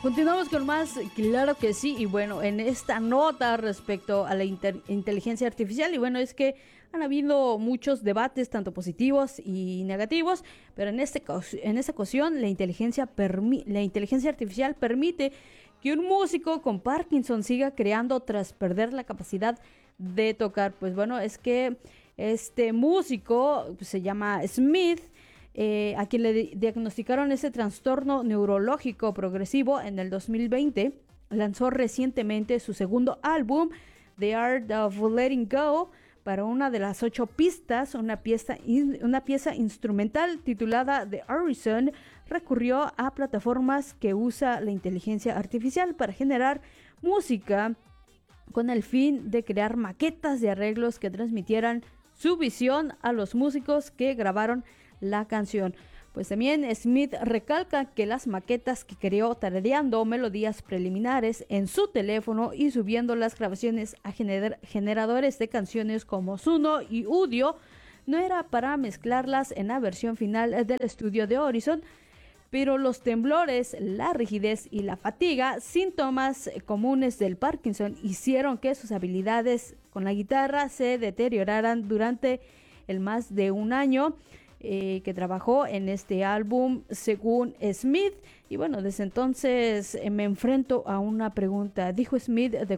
Continuamos con más, claro que sí, y bueno, en esta nota respecto a la inteligencia artificial, y bueno, es que han habido muchos debates, tanto positivos y negativos, pero en esta ocasión la inteligencia artificial permite que un músico con Parkinson siga creando tras perder la capacidad de tocar. Pues bueno, es que este músico se llama Smith, a quien le diagnosticaron ese trastorno neurológico progresivo en el 2020, lanzó recientemente su segundo álbum, The Art of Letting Go, para una de las 8 pistas, una pieza instrumental titulada The Horizon. Recurrió a plataformas que usa la inteligencia artificial para generar música con el fin de crear maquetas de arreglos que transmitieran su visión a los músicos que grabaron la canción. Pues también Smith recalca que las maquetas que creó tarareando melodías preliminares en su teléfono y subiendo las grabaciones a generadores de canciones como Suno y Udio no era para mezclarlas en la versión final del estudio de Horizon, pero los temblores, la rigidez y la fatiga, síntomas comunes del Parkinson, hicieron que sus habilidades con la guitarra se deterioraran durante el más de un año que trabajó en este álbum, según Smith. Y bueno, desde entonces me enfrento a una pregunta. Dijo Smith, de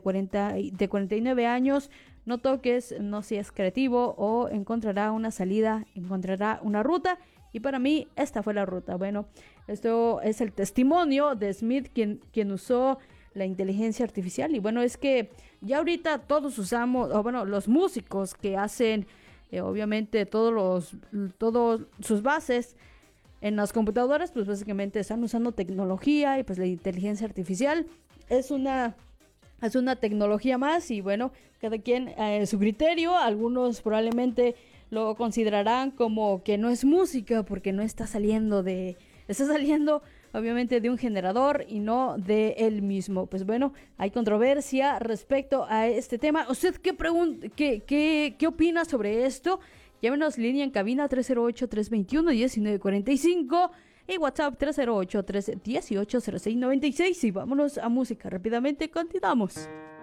49 años, no toques, no seas creativo o encontrará una salida, encontrará una ruta. Y para mí esta fue la ruta. Bueno, esto es el testimonio de Smith, quien usó la inteligencia artificial. Y bueno, es que ya ahorita todos usamos, o bueno, los músicos que hacen obviamente todos sus bases en las computadoras, pues básicamente están usando tecnología, y pues la inteligencia artificial es una tecnología más. Y bueno, cada quien su criterio. Algunos probablemente lo considerarán como que no es música porque no está saliendo obviamente de un generador y no de él mismo. Pues bueno, hay controversia respecto a este tema. ¿Usted qué opina sobre esto? Llámenos, línea en cabina 308-321-1945 y WhatsApp 308-318-0696. Y vámonos a música rápidamente. Continuamos.